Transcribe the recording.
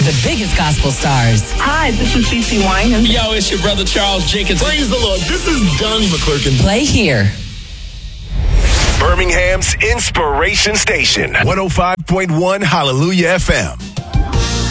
the biggest gospel stars. Hi, this is CeCe Winans. Yo, it's your brother Charles Jenkins. Praise the Lord. This is Donnie McClurkin. Play here. Birmingham's Inspiration Station, 105.1 Hallelujah FM.